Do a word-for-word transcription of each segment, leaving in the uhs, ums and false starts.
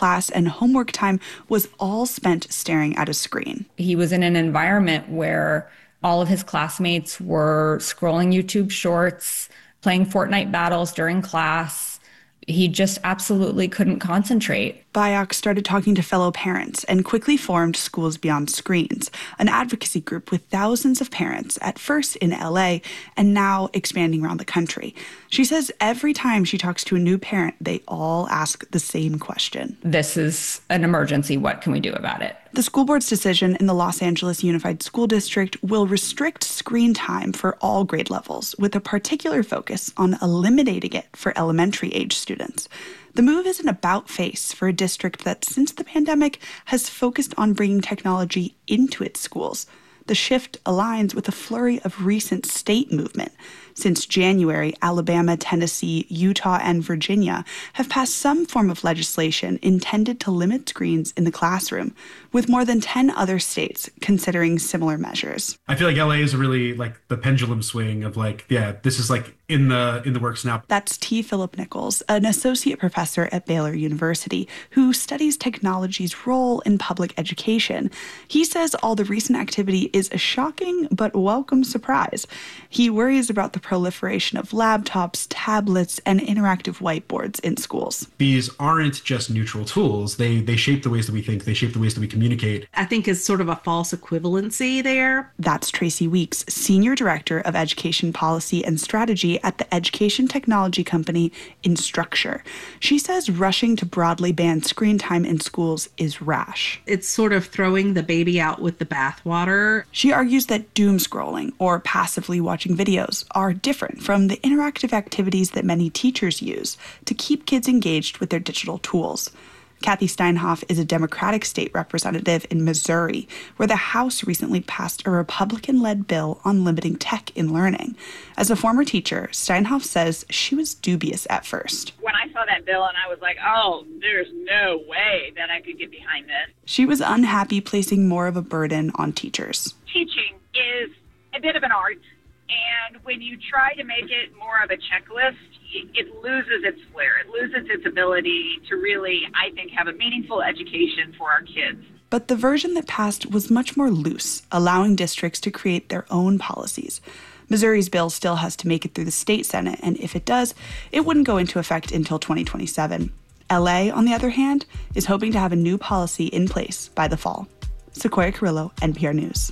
class and homework time was all spent staring at a screen. He was in an environment where all of his classmates were scrolling YouTube shorts, playing Fortnite battles during class. He just absolutely couldn't concentrate. Byock started talking to fellow parents and quickly formed Schools Beyond Screens, an advocacy group with thousands of parents, at first in L A and now expanding around the country. She says every time she talks to a new parent, they all ask the same question. This is an emergency. What can we do about it? The school board's decision in the Los Angeles Unified School District will restrict screen time for all grade levels, with a particular focus on eliminating it for elementary age students. The move is an about-face for a district that, since the pandemic, has focused on bringing technology into its schools. The shift aligns with a flurry of recent state movement. Since January, Alabama, Tennessee, Utah, and Virginia have passed some form of legislation intended to limit screens in the classroom, with more than ten other states considering similar measures. I feel like L A is really like the pendulum swing of like, yeah, this is like in the in the works now. That's T. Philip Nichols, an associate professor at Baylor University, who studies technology's role in public education. He says all the recent activity is a shocking but welcome surprise. He worries about the proliferation of laptops, tablets, and interactive whiteboards in schools. These aren't just neutral tools. They they shape the ways that we think. They shape the ways that we communicate. I think is sort of a false equivalency there. That's Tracy Weeks, Senior Director of Education Policy and Strategy at the education technology company Instructure. She says rushing to broadly ban screen time in schools is rash. It's sort of throwing the baby out with the bathwater. She argues that doom scrolling or passively watching videos are different from the interactive activities that many teachers use to keep kids engaged with their digital tools. Kathy Steinhoff is a Democratic state representative in Missouri, where the House recently passed a Republican-led bill on limiting tech in learning. As a former teacher, Steinhoff says she was dubious at first. When I saw that bill and I was like, oh, there's no way that I could get behind this. She was unhappy placing more of a burden on teachers. Teaching is a bit of an art, and when you try to make it more of a checklist, it loses its flair. It loses its ability to really, I think, have a meaningful education for our kids. But the version that passed was much more loose, allowing districts to create their own policies. Missouri's bill still has to make it through the state Senate, and if it does, it wouldn't go into effect until twenty twenty-seven. L A, on the other hand, is hoping to have a new policy in place by the fall. Sequoia Carrillo, N P R News.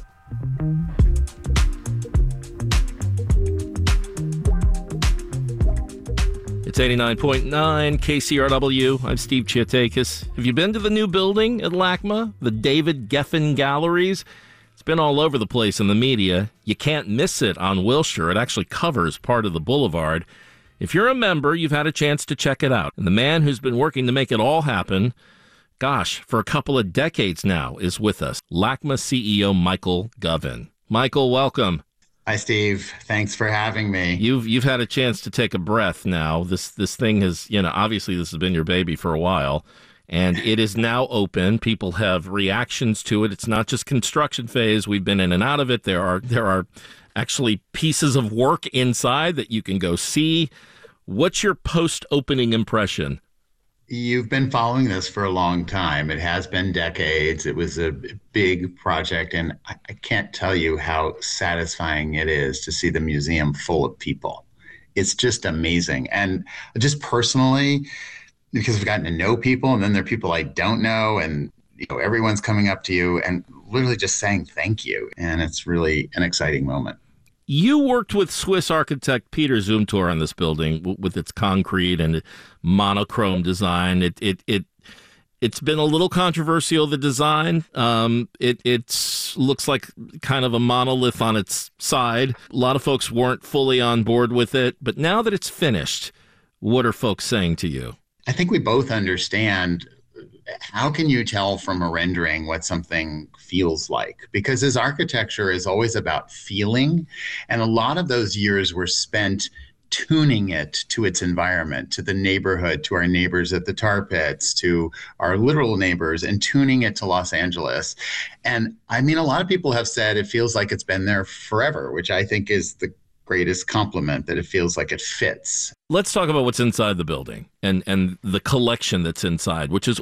It's eighty-nine point nine K C R W. I'm Steve Chiatakis. Have you been to the new building at LACMA, the David Geffen Galleries? It's been all over the place in the media. You can't miss it on Wilshire. It actually covers part of the boulevard. If you're a member, you've had a chance to check it out. And the man who's been working to make it all happen, gosh, for a couple of decades now, is with us. LACMA C E O Michael Govan. Michael, welcome. Hi, Steve. Thanks for having me. You've you've had a chance to take a breath now. This this thing has, you know, obviously this has been your baby for a while, and it is now open. People have reactions to it. It's not just construction phase. We've been in and out of it. There are there are actually pieces of work inside that you can go see. What's your post-opening impression? You've been following this for a long time. It has been decades. It was a big project, and I, I can't tell you how satisfying it is to see the museum full of people. It's just amazing. And just personally, because I've gotten to know people, and then there are people I don't know, and you know, everyone's coming up to you and literally just saying thank you. And it's really an exciting moment. You worked with Swiss architect Peter Zumthor on this building w- with its concrete and monochrome design. It it it it's been a little controversial, the design. Um, it it looks like kind of a monolith on its side. A lot of folks weren't fully on board with it, but now that it's finished, what are folks saying to you? I think we both understand. How can you tell from a rendering what something feels like? Because his architecture is always about feeling. And a lot of those years were spent tuning it to its environment, to the neighborhood, to our neighbors at the tar pits, to our literal neighbors, and tuning it to Los Angeles. And I mean, a lot of people have said it feels like it's been there forever, which I think is the greatest compliment, that it feels like it fits. Let's talk about what's inside the building and, and the collection that's inside, which is